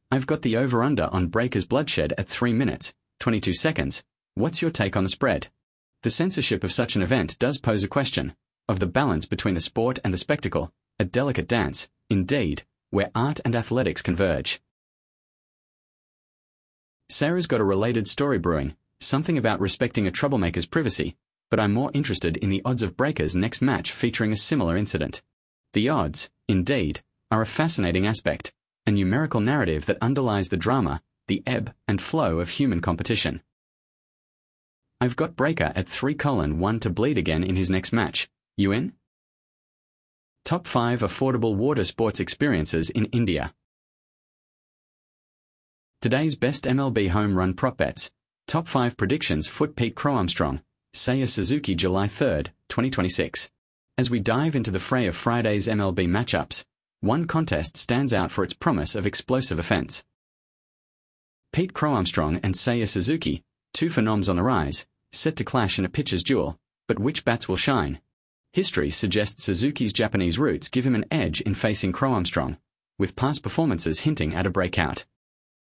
I've got the over-under on Breaker's bloodshed at 3 minutes, 22 seconds. What's your take on the spread? The censorship of such an event does pose a question of the balance between the sport and the spectacle, a delicate dance, indeed, where art and athletics converge. Sarah's got a related story brewing, something about respecting a troublemaker's privacy, but I'm more interested in the odds of Breaker's next match featuring a similar incident. The odds, indeed, are a fascinating aspect, a numerical narrative that underlies the drama, the ebb and flow of human competition. I've got Breaker at 3:1 to bleed again in his next match. You in? Top 5 affordable water sports experiences in India. Today's best MLB home run prop bets. Top 5 predictions. Foot Pete Crow-Armstrong, Seiya Suzuki, July 3, 2026. As we dive into the fray of Friday's MLB matchups, one contest stands out for its promise of explosive offense. Pete Crow-Armstrong and Seiya Suzuki, two phenoms on the rise, set to clash in a pitcher's duel, but which bats will shine? History suggests Suzuki's Japanese roots give him an edge in facing Crow-Armstrong, with past performances hinting at a breakout.